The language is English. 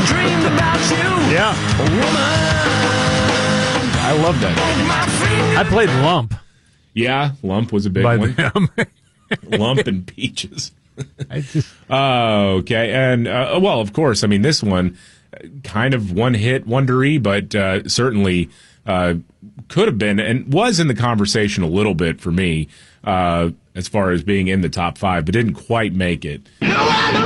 dreamed about you. Yeah. Woman. I love that. I played Lump Yeah, Lump was a big by one. them. Lump and Peaches. I just, Okay, and well, of course, I mean this one kind of one hit wondery, but certainly could have been and was in the conversation a little bit for me as far as being in the top 5, but didn't quite make it.